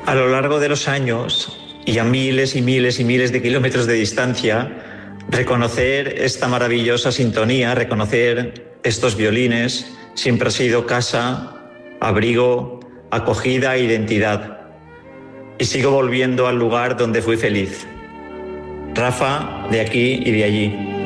A lo largo de los años y a miles y miles y miles de kilómetros de distancia, reconocer esta maravillosa sintonía, reconocer estos violines, siempre ha sido casa, abrigo, acogida e identidad. Y sigo volviendo al lugar donde fui feliz. Rafa, de aquí y de allí.